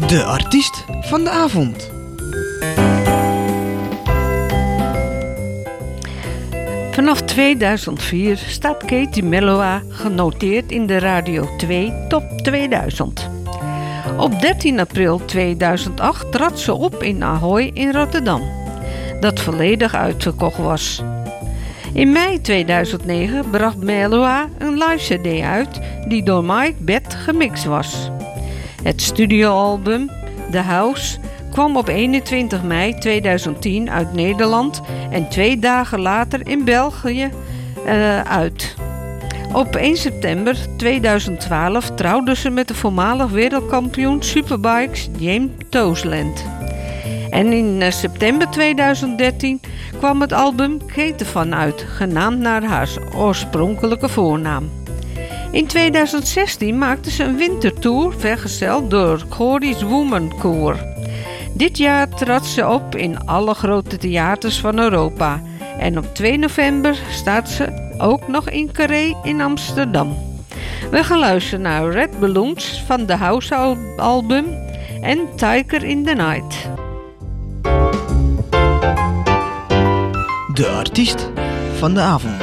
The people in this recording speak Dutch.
De artiest van de avond. Vanaf 2004 staat Katie Melua genoteerd in de Radio 2 Top 2000. Op 13 april 2008 trad ze op in Ahoy in Rotterdam, dat volledig uitverkocht was. In mei 2009 bracht Melua een live cd uit die door Mike Bett gemixt was. Het studioalbum The House kwam op 21 mei 2010 uit Nederland en 2 dagen later in België uit. Op 1 september 2012 trouwde ze met de voormalig wereldkampioen Superbikes James Toseland. En in september 2013 kwam het album Ketevan uit, genaamd naar haar oorspronkelijke voornaam. In 2016 maakte ze een wintertour, vergezeld door Corey's Woman Choir. Dit jaar trad ze op in alle grote theaters van Europa. En op 2 november staat ze ook nog in Carré in Amsterdam. We gaan luisteren naar Red Balloons van de House album en Tiger in the Night. De artiest van de avond.